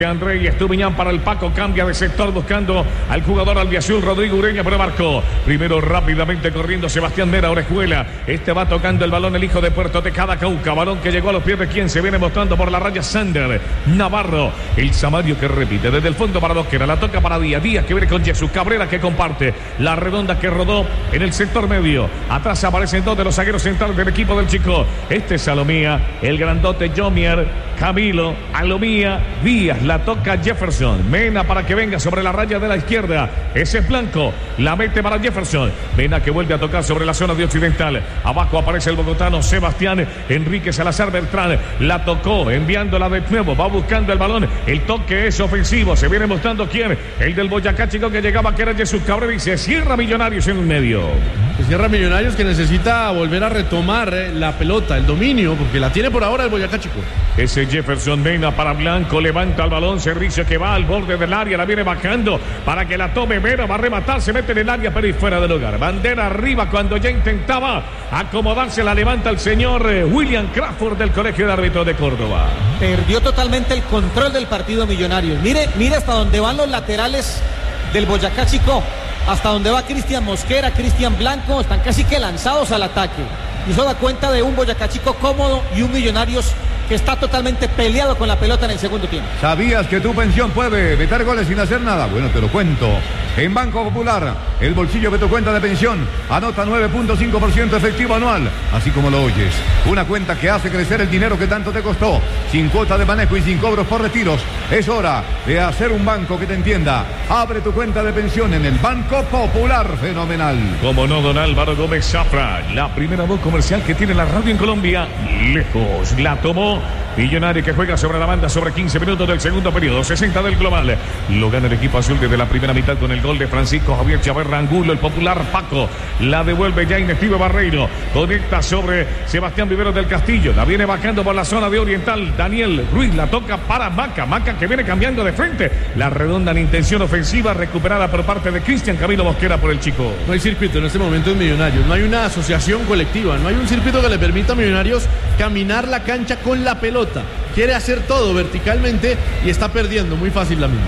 André y Estupiñán para el Paco, cambia de sector buscando al jugador albiazul Rodrigo Ureña, pero marcó primero rápidamente corriendo Sebastián Mera, Orejuela. Este va tocando el balón el hijo de Puerto Tejada, Cauca, balón que llegó a los pies de quien se viene mostrando por la raya Sander Navarro, el Samario que repite desde el fondo para Dosquera, la toca para Díaz que viene con Jesús Cabrera que comparte la redonda que rodó en el sector medio. Atrás aparecen dos de los zagueros centrales del equipo del Chico. Este es Salomía, el grandote Jomier, Camilo, Alomía, Díaz. La toca Jefferson. Mena para que venga sobre la raya de la izquierda. Ese es Blanco. La mete para Jefferson. Mena que vuelve a tocar sobre la zona de occidental. Abajo aparece el bogotano Sebastián Enrique Salazar Beltrán. La tocó enviándola de nuevo. Va buscando el balón. El toque es ofensivo. Se viene mostrando quién. El del Boyacá Chico que llegaba, que era Jesús Cabrera, y se cierra Millonarios en el medio. Se cierra Millonarios, que necesita volver a retomar la pelota, el dominio, porque la tiene por ahora el Boyacá Chico. Ese Jefferson. Mena para Blanco. Levanta el balón. Servicio que va al borde del área. La viene bajando para que la tome Mena. Va a rematar. Se mete en el área, pero y fuera del lugar. Bandera arriba cuando ya intentaba acomodarse. La levanta el señor William Crawford del Colegio de Árbitros de Córdoba. Perdió totalmente el control del partido Millonarios. Mire hasta dónde van los laterales del Boyacá Chico. Hasta donde va Cristian Mosquera, Cristian Blanco. Están casi que lanzados al ataque. Y eso da cuenta de un Boyacá Chico cómodo y un Millonarios que está totalmente peleado con la pelota en el segundo tiempo. ¿Sabías que tu pensión puede meter goles sin hacer nada? Bueno, te lo cuento. En Banco Popular, el bolsillo de tu cuenta de pensión anota 9.5% efectivo anual, así como lo oyes. Una cuenta que hace crecer el dinero que tanto te costó, sin cuota de manejo y sin cobros por retiros. Es hora de hacer un banco que te entienda. Abre tu cuenta de pensión en el Banco Popular. Fenomenal. Como no, don Álvaro Gómez Zafra, la primera voz comercial que tiene la radio en Colombia. Lejos la tomó Millonario, que juega sobre la banda sobre 15 minutos del segundo periodo, 60 del global. Lo gana el equipo azul desde la primera mitad con el gol de Francisco Javier Chaverra Angulo. El popular Paco la devuelve ya Inestivo Barreiro. Conecta sobre Sebastián Viveros del Castillo. La viene bajando por la zona de oriental. Daniel Ruiz la toca para Maca. Maca que viene cambiando de frente. La redonda en intención ofensiva recuperada por parte de Cristian Camilo Mosquera por el Chico. No hay circuito en este momento en Millonarios. No hay una asociación colectiva. No hay un circuito que le permita a Millonarios caminar la cancha con la pelota. Quiere hacer todo verticalmente y está perdiendo muy fácil la misma.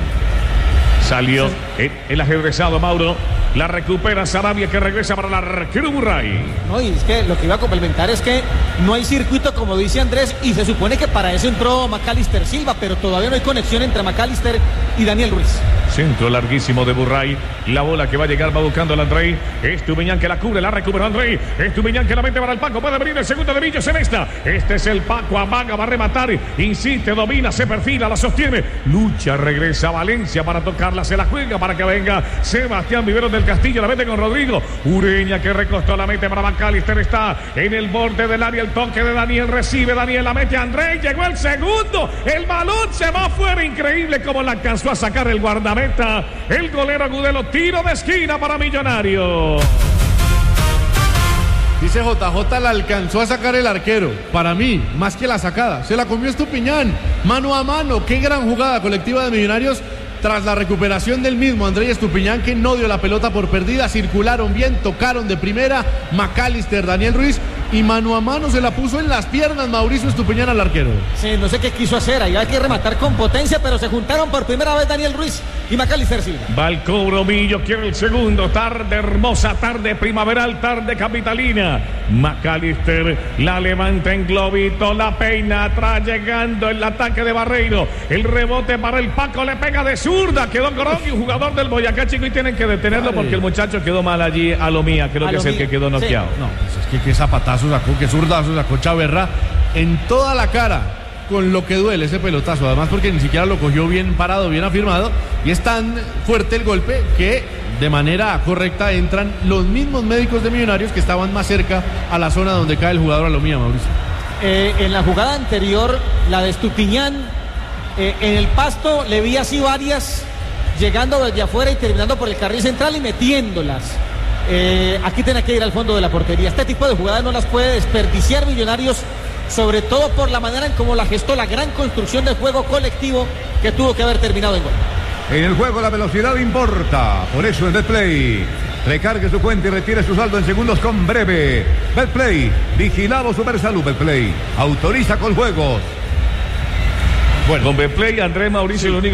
Salió el ajedrezado Mauro. La recupera Sarabia, que regresa para el arquero Burray. No, y es que lo que iba a complementar es que no hay circuito, como dice Andrés, y se supone que para eso entró Macalister Silva, pero todavía no hay conexión entre Macalister y Daniel Ruiz. Centro larguísimo de Burray. La bola que va a llegar, va buscando al Andrei. Estupiñán que la cubre, la recupera Andrei. Estupiñán que la mete para el Paco. Puede venir el segundo de Villa Celesta. Este es el Paco. Amaga, va a rematar. Insiste, domina, se perfila, la sostiene. Lucha, regresa a Valencia para tocarla. Se la juega para que venga Sebastián Viveros del Castillo. La mete con Rodrigo Ureña, que recostó, la mete para Macalister. Está en el borde del área. El toque de Daniel. Recibe Daniel, la mete Andrei. Llegó el segundo. El balón se va afuera. Increíble cómo la alcanzó a sacar el guardameta. El golero Agudelo, tiro de esquina para Millonario. Dice JJ, la alcanzó a sacar el arquero. Para mí, más que la sacada, se la comió Estupiñán, mano a mano. Qué gran jugada colectiva de Millonarios tras la recuperación del mismo Andrés Estupiñán, que no dio la pelota por perdida. Circularon bien, tocaron de primera Macalister, Daniel Ruiz, y mano a mano se la puso en las piernas Mauricio Estupiñán al arquero. Sí, no sé qué quiso hacer, ahí hay que rematar con potencia, pero se juntaron por primera vez Daniel Ruiz y Macalister Silva. Va el cobro, Millo quiere el segundo. Tarde hermosa, tarde primaveral, tarde capitalina. Macalister la levanta en globito, la peina atrás, llegando el ataque de Barreiro. El rebote para el Paco, le pega de zurda, quedó Grogui, un jugador del Boyacá Chico, y tienen que detenerlo porque el muchacho quedó mal allí. Alomía, creo que es el que quedó noqueado. Sí. No, pues es que qué zapatazo sacó, qué zurdazo sacó Chaverra en toda la cara, con lo que duele ese pelotazo, además porque ni siquiera lo cogió bien parado, bien afirmado, y es tan fuerte el golpe que de manera correcta entran los mismos médicos de Millonarios que estaban más cerca a la zona donde cae el jugador Alomía, Mauricio. En la jugada anterior, la de Estupiñán, en el pasto le vi así varias, llegando desde afuera y terminando por el carril central y metiéndolas. Aquí tiene que ir al fondo de la portería. Este tipo de jugadas no las puede desperdiciar Millonarios, sobre todo por la manera en cómo la gestó, la gran construcción del juego colectivo que tuvo que haber terminado en gol. En el juego la velocidad importa, por eso en Betplay recargue su cuenta y retire su saldo en segundos con Breve. Betplay, vigilado Supersalud. Betplay autoriza con juegos. Bueno. Con Betplay, Andrés Mauricio, lo único